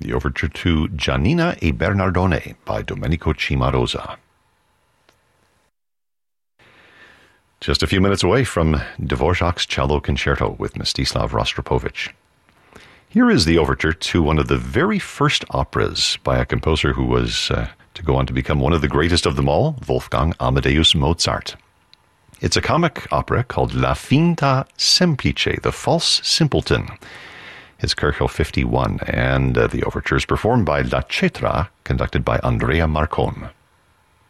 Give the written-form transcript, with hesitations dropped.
the overture to Giannina e Bernardone by Domenico Cimarosa. Just a few minutes away from Dvorak's Cello Concerto with Mstislav Rostropovich. Here is the overture to one of the very first operas by a composer who was to go on to become one of the greatest of them all, Wolfgang Amadeus Mozart. It's a comic opera called La Finta Semplice, The False Simpleton. It's Kirchhoff 51, and the overture is performed by La Cetra, conducted by Andrea Marcon.